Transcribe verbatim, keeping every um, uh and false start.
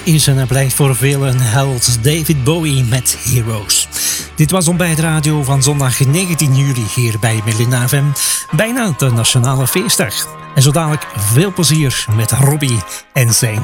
is en blijft voor velen een held, David Bowie met Heroes. Dit was Ontbijt Radio van zondag negentien juli hier bij Melinda F M. Bijna de Nationale Feestdag. En zo dadelijk veel plezier met Robbie en zijn